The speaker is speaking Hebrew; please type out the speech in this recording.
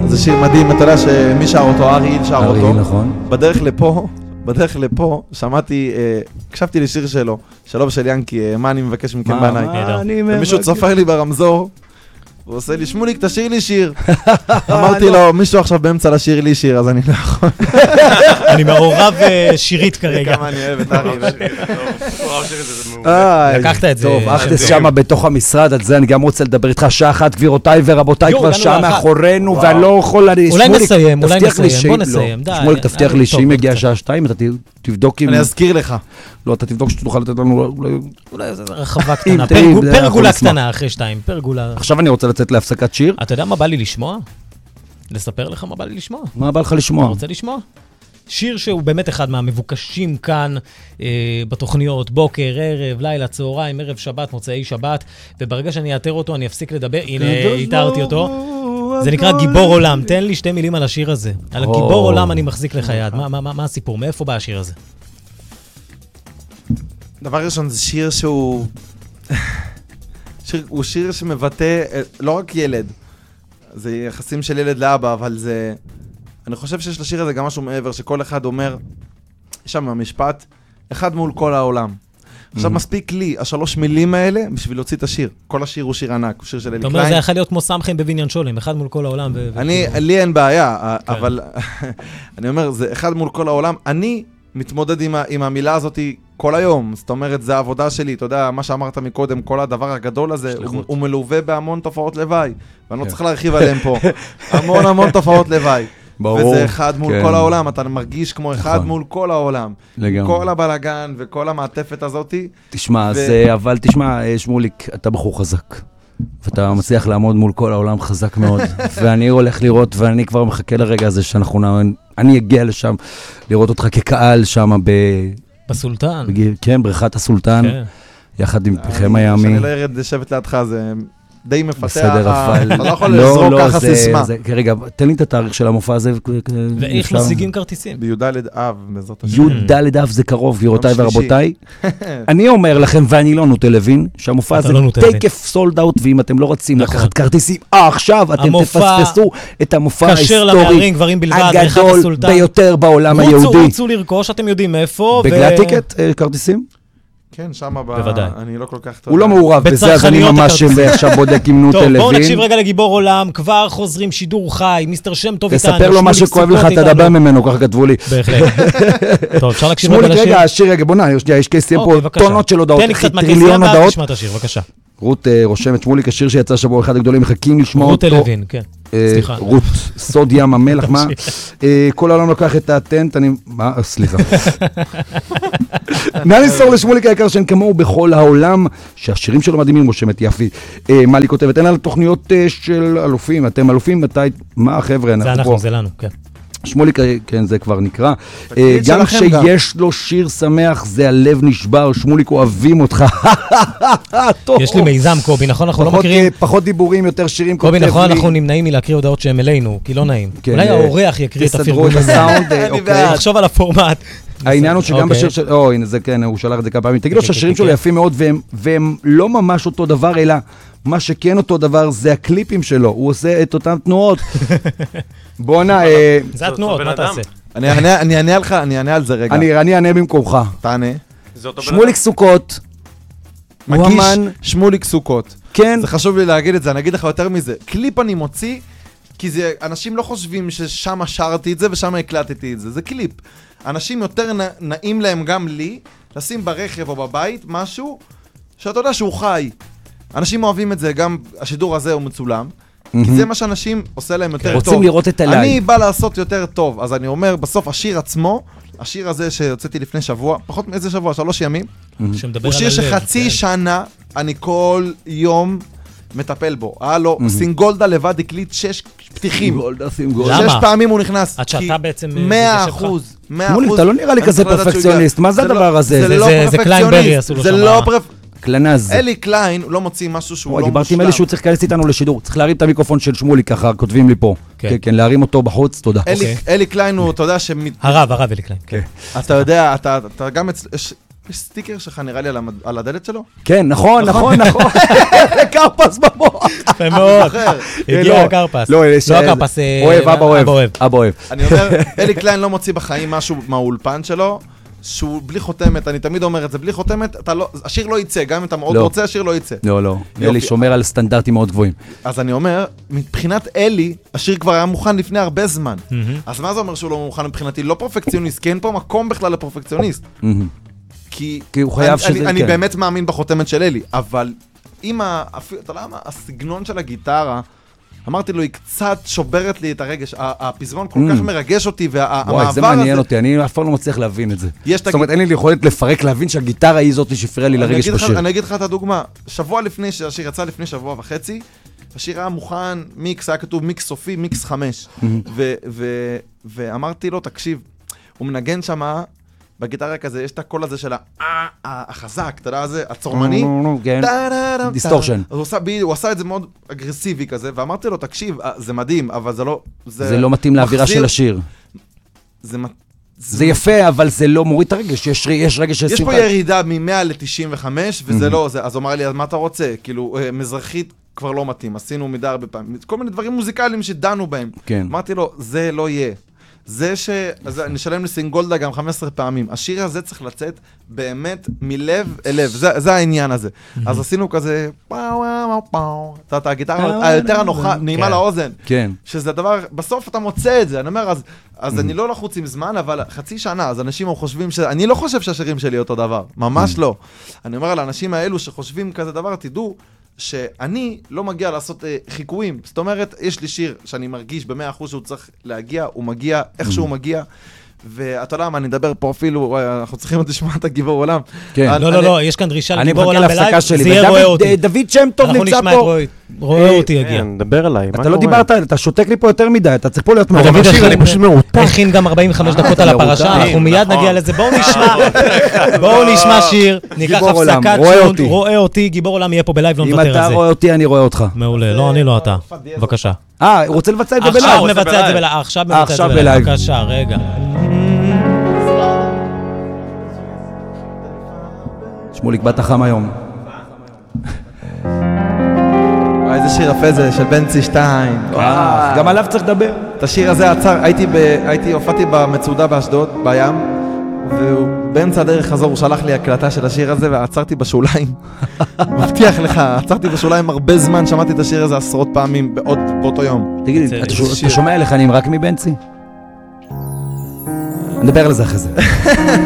זה שיר מדהים, אתה יודע שמי שר אותו, אריאל שר אותו. אריאל, נכון. בדרך לפה, שמעתי, הקשבתי לשיר שלו, שלום של ינקי, מה אני מבקש מכם בעיניי. ומישהו צופר לי ברמזור, הוא עושה לי, שמוליק, תשאיר לי שיר. אמרתי לו, מישהו עכשיו באמצע לשיר לי שיר, אז אני לא יכול. אני מעורב שירית כרגע. כמה אני אוהב את אריאל. לקחת את זה. טוב, אחדס שמה בתוך המשרד, על זה אני גם רוצה לדבר איתך שעה אחת, גבירותיי ורבותיי, כבר שעה מאחורינו, ואני לא יכול... אולי נסיים, בוא נסיים. שמוליק, תבטיח לי שאם יגיע שעה 2, אתה תבדוק אם... אני אזכיר לך. לא, אתה תבדוק שתוכל לתת לנו... אולי זו רחבה קטנה, פרגולה קטנה אחרי 2, פרגולה... עכשיו אני רוצה לצאת להפסקת שיר. אתה יודע מה בא לי לשמוע? לספר לך מה בא לי לשמוע. מה בא לך לשמוע? אתה רוצה לשמוע? שיר שהוא באמת אחד מהמבוקשים כאן בתוכניות, בוקר, ערב, לילה, צהריים, ערב שבת, מוצאי שבת, וברגע שאני אאתר אותו אני אפסיק לדבר, הנה, איתרתי אותו. זה נקרא גיבור עולם. תן לי 2 מילים על השיר הזה. על גיבור עולם אני מחזיק לך יד. מה הסיפור? מאיפה בא השיר הזה? דבר ראשון, זה שיר שהוא... הוא שיר שמבטא לא רק ילד, זה יחסים של ילד לאבא, אבל זה... אני חושב שיש לשיר הזה גם משהו מעבר, שכל אחד אומר, יש שם המשפט, אחד מול כל העולם. עכשיו מספיק לי, 3 מילים האלה, בשביל להוציא את השיר. כל השיר הוא שיר ענק, הוא שיר של אלי קליין. אתה אומר, זה יכול להיות כמו סמכם בבניין שולם, אחד מול כל העולם. לי אין בעיה, אבל אני אומר, זה אחד מול כל העולם. אני מתמודד עם המילה הזאת כל היום. זאת אומרת, זה העבודה שלי. אתה יודע, מה שאמרת מקודם, כל הדבר הגדול הזה, הוא מלווה בהמון תופעות לוואי. ואני לא צריך להרחיב עליהם פה. המון תופעות לוואי. וזה אחד מול כל העולם, אתה מרגיש כמו אחד מול כל העולם. כל הבלגן וכל המעטפת הזאת. תשמע, אבל תשמע, שמוליק, אתה בחור חזק. ואתה מצליח לעמוד מול כל העולם חזק מאוד. ואני הולך לראות, ואני כבר מחכה לרגע הזה אני אגיע לשם, לראות אותך כקהל שם בסולטן. כן, בריכת הסולטן. יחד עם פחם הימי. שאני לא ירד לשבת לידך, זה... די מפתח, בסדר, אבל... אתה לא יכול לזרוק ככה סיסמה. רגע, תן לי את התאריך של המופע הזה. ואיך משיגים כרטיסים? בי"ד אב, בעזרת השם. י"ד אב זה קרוב, גבירותיי ורבותיי. אני אומר לכם, ואני לא נוטה לבין, שהמופע הזה תקף סולד אאוט, ואם אתם לא רוצים לקחת כרטיסים, עכשיו אתם תפספסו את המופע ההיסטורי הגדול ביותר בעולם היהודי. רוצו לרכוש, אתם יודעים איפה. בגלטיקט כרטיסים? כן, שמה בוודאי. אני לא כל כך... הוא לא מעורב בזה, אז אני ממש עכשיו בודק עם נוטה לוין. טוב, בואו נקשיב רגע לגיבור עולם, כבר חוזרים שידור חי, מיסטר שם טוב איתנו. תספר לו מה שכואב לך, תדבר ממנו, ככה כתבו לי. בהחלט. טוב, אפשר להקשיב רגע לשיר? רגע, השיר רגע, בוא נע, יש כסים פה טונות של הודעות, תן לי קצת טריליון מהכסים, הודעות. תשמע את השיר, בבקשה. רות רושמת, שמוליק, השיר שיצא שבוע אחד הגדולים, מחכים לשמוע אותו. רות לוין, כן. סליחה. רות, סוד ים המלח, מה? כל העולם לקח את הטנט, סליחה. נא למסור לשמוליק היקר שאין כמוהו בכל העולם, שהשירים שלו מדהימים, רושמת יפי. מה לי כותבת? אין על תוכניות של אלופים, אתם אלופים, מתי? מה חבר'ה? זה אנחנו, זה לנו, כן. שמוליק, כן, זה כבר נקרא. גם שיש לו שיר שמח, זה הלב נשבר, שמוליק, אוהבים אותך. יש לי מיזם, קובי, נכון? אנחנו לא מכירים... פחות דיבורים, יותר שירים. קובי, נכון, אנחנו נמנעים מלהקריא הודעות שהם אלינו, כי לא נעים. אולי האורח יקריא את הפרגון הזה. תחשוב על הפורמט. העניין הוא שגם בשיר של... הנה זה כן, הוא שלח את זה כמה פעמים. תגיד לו שהשירים שלו יפים מאוד, והם לא ממש אותו דבר, אלא מה שכן אותו דבר זה הקליפים שלו. הוא עושה את אותן תנועות. בוא'נה... זה התנועות, מה תעשה? אני אענה לך, אני אענה על זה רגע. אני אענה במקומך. תענה. שמוליק סוכות. מגיש שמוליק סוכות. כן. זה חשוב לי להגיד את זה, אני אגיד לך יותר מזה. קליפ אני מוציא, כי אנשים לא חושבים ששם שרתי את זה ושם הקלטתי את זה. זה קליפ. אנשים יותר נעים להם גם לי, לשים ברכב או בבית משהו שאתה יודע שהוא חי. אנשים אוהבים את זה, גם השידור הזה הוא מצולם, כי זה מה שאנשים עושה להם יותר טוב. רוצים לראות את הלייב. אני בא לעשות יותר טוב, אז אני אומר, בסוף השיר עצמו, השיר הזה שיוצאתי לפני שבוע, פחות מאיזה שבוע, 3 ימים, הוא שיר שחצי שנה, אני כל יום מטפל בו. הלו, סינגולדה לבד הקליט 6 פתיחים. 6 פעמים הוא נכנס. עד שאתה בעצם... 100%. שמוליק, אתה לא נראה לי כזה פרפקציוניסט. מה זה הדבר הזה? זה קליין ברי, עשו לו זה לא קלנז. אלי קליין, הוא לא מוציא משהו שהוא לא מושלם. דיברתי עם אלי שהוא צריך להיכנס איתנו לשידור. צריך להרים את המיקרופון של שמוליק ככה, כותבים לי פה. כן, להרים אותו בחוץ, תודה. אלי קליין הוא, אתה יודע הרב אלי קליין. אתה יודע, אתה גם... יש סטיקר שלך נראה לי על הדלת שלו? כן, נכון. קרפס במוח. יפה מאוד. הגיע הקרפס. לא הקרפס. אבא אוהב. אני אומר, אלי קליין לא מוציא בחיים משהו מהאולפן שלו, שהוא בלי חותמת, אני תמיד אומר את זה, בלי חותמת, השיר לא יצא, גם אם אתה מאוד רוצה, השיר לא יצא. לא. אלי שומר על סטנדרטים מאוד גבוהים. אז אני אומר, מבחינת אלי, השיר כבר היה מוכן לפני הרבה זמן. אז מה זה אומר שהוא לא מוכן מבחינתי? לא פרפקציוניסט, כי אין פה מקום בכלל לפרפקציוניסט. כי הוא חייב שזה, כן. אני באמת מאמין בחותמת של אלי, אבל אם אתה יודע מה, הסגנון של הגיטרה, אמרתי לו, היא קצת שוברת לי את הרגש, הפזמון כל כך מרגש אותי, והמעבר הזה... וואי, זה מעניין אותי, אני אף פעם לא מצליח להבין את זה. זאת אומרת, אין לי יכולת לפרק, להבין שהגיטרה היא זאת שפריעה לי לרגש בשיר. אני אגיד לך את הדוגמה, שבוע לפני שהשיר יצא, לפני שבוע וחצי, השיר היה מוכן, מיקס, היה כתוב מיקס סופי, מיקס 5. ואמרתי לו, תקשיב, הוא מנגן שמה, בגיטרה כזה, יש את הקול הזה של החזק, אתה יודע, הזה, הצורמני. דיסטורשן. הוא עשה את זה מאוד אגרסיבי כזה, ואמרתי לו, תקשיב, זה מדהים, אבל זה לא... זה לא מתאים לאווירה של השיר. זה יפה, אבל זה לא מוריד את הרגש, יש רגש של שמחה. יש פה ירידה מ-100 ל-95, וזה לא זה. אז הוא אמר לי, אז מה אתה רוצה? כאילו, מזרחית כבר לא מתאים, עשינו מידה הרבה פעמים. כל מיני דברים מוזיקליים שדנו בהם. אמרתי לו, זה לא יהיה. זה אני שלם לסינגולדה גם 15 פעמים. השיר הזה צריך לצאת באמת מלב אל לב. זה העניין הזה. אז עשינו כזה, את הגיטרה היותר נעימה לאוזן. כן. שזה דבר, בסוף אתה מוצא את זה. אני אומר, אז אני לא לחוץ עם זמן, אבל חצי שנה, אז אנשים חושבים אני לא חושב שהשירים שלי אותו דבר. ממש לא. אני אומר על האנשים האלו שחושבים כזה דבר, תדעו, שאני לא מגיע לעשות חיקויים. זאת אומרת, יש לי שיר שאני מרגיש ב100% שהוא צריך להגיע, הוא מגיע, איך שהוא מגיע, ואתה יודע מה, אני אדבר פה אפילו, אנחנו צריכים עוד לשמוע את הגיבור עולם. כן. לא, יש כאן דרישה לגיבור עולם בלייב, אני מחכה להפסקה שלי, דוד שם טוב נמצא פה. אנחנו נשמע את רואה אותי יגיע. נדבר עליי, אתה לא דיברת, אתה שותק לי פה יותר מדי, אתה צריך פה להיות מאוד משיר, אני פשוט מרותק. הכין גם 45 דקות על הפרשה, אנחנו מיד נגיע לזה, בואו נשמע שיר, ניקח הפסקת שונט, רואה אותי, גיבור עולם יהיה פה בלייב, לא נוותר על זה. אם אתה רואה אותי, אני רואה אותך. מעולה, לא, אני לא אתה. בבקשה. הוא רוצה לבצע את זה בלייב. עכשיו מבצע את זה בלייב. בבקשה, רגע. שמוליק, באת חם היום. איזה שיר יפה זה, של בנצי שטיין. גם עליו צריך לדבר. את השיר הזה עצר, הופעתי במצודה באשדוד, בים, ובאמצע הדרך חזור, הוא שלח לי הקלטה של השיר הזה, ועצרתי בשוליים. מבטיח לך, עצרתי בשוליים הרבה זמן, שמעתי את השיר הזה עשרות פעמים באותו יום. תגיד, אתה שומע לך, אני רק מבנצי? נדבר על זה אחרי זה.